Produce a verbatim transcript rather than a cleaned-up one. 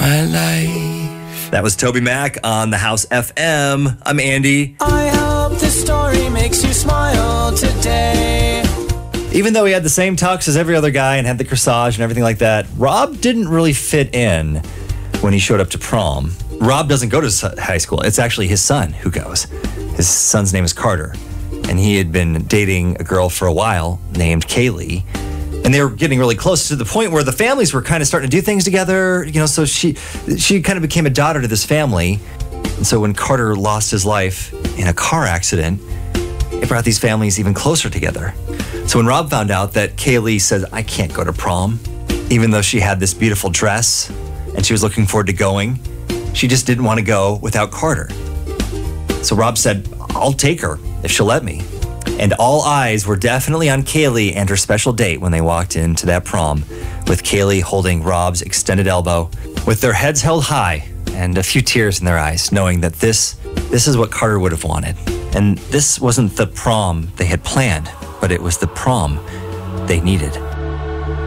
my life. That was Toby Mac on the House F M. I'm Andy. I hope this story makes you smile today. Even though he had the same tux as every other guy and had the corsage and everything like that, Rob didn't really fit in when he showed up to prom. Rob doesn't go to high school. It's actually his son who goes. His son's name is Carter. And he had been dating a girl for a while named Kaylee. And they were getting really close to the point where the families were kind of starting to do things together. You know, so she she kind of became a daughter to this family. And so when Carter lost his life in a car accident, it brought these families even closer together. So when Rob found out that Kaylee said, I can't go to prom, even though she had this beautiful dress and she was looking forward to going, she just didn't want to go without Carter. So Rob said, I'll take her if she'll let me. And all eyes were definitely on Kaylee and her special date when they walked into that prom, with Kaylee holding Rob's extended elbow, with their heads held high and a few tears in their eyes, knowing that this, this is what Carter would have wanted. And this wasn't the prom they had planned, but it was the prom they needed.